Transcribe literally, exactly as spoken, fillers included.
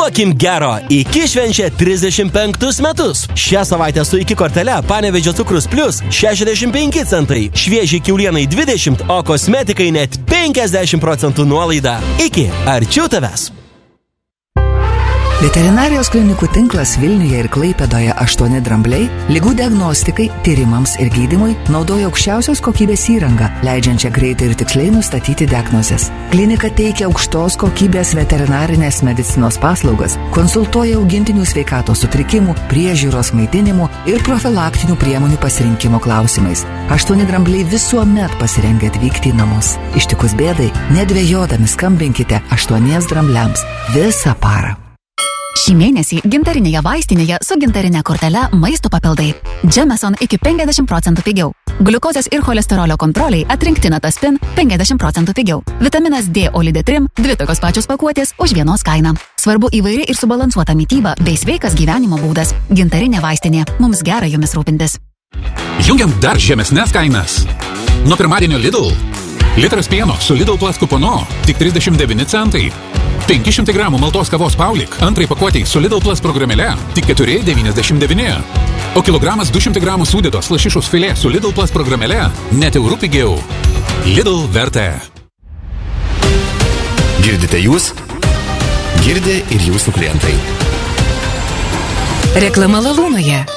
Duokim gero, iki švenčia trisdešimt penktus metus. Šią savaitę su iki kortele Panevėžio cukrus plus šešiasdešimt penki centai, švieži kiaulienai dvidešimt, o kosmetikai net penkiasdešimt procentų nuolaida. Iki, arčiau tavęs. Veterinarijos klinikų tinklas Vilniuje ir Klaipėdoje aštuoni drambliai ligų diagnostikai, tyrimams ir gydymui naudoja aukščiausios kokybės įrangą, leidžiančią greitai ir tiksliai nustatyti diagnozes. Klinika teikia aukštos kokybės veterinarinės medicinos paslaugas, konsultuoja augintinių sveikatos sutrikimų, priežiūros maitinimų ir profilaktinių priemonių pasirinkimo klausimais. Aštuoni drambliai visuomet pasirengę atvykti į namus. Ištikus bėdai, nedvejodami skambinkite aštuoniems drambliams visą parą. Šį mėnesį gintarinėje vaistinėje su gintarinė kortele maisto papildai. Jameson iki penkiasdešimt procentų pigiau. Gliukozės ir cholesterolio kontroliai atrinkti Nataspin penkiasdešimt procentų pigiau. Vitaminas D Olidetrim dvi tokios pačios pakuotės už vienos kainą. Svarbu įvairi ir subalansuota mityba bei sveikas gyvenimo būdas. Gintarinė vaistinė. Mums gera jumis rūpintis. Jungiam dar žemesnes kainas. Nuo pirmadienio Lidl. Litras pieno su Lidl Plus kuponu tik trisdešimt devyni centai. penki šimtai gramų maltos kavos Paulik antrai pakuotei su Lidl Plus programėle tik keturi devyniasdešimt devyni. O kilogramas du šimtai gramų sūdytos lašišos filė su Lidl Plus programėle net eurų pigiau. Lidl vertė. Girdite jūs? Girdi ir jūsų klientai. Reklama Lalūnoje.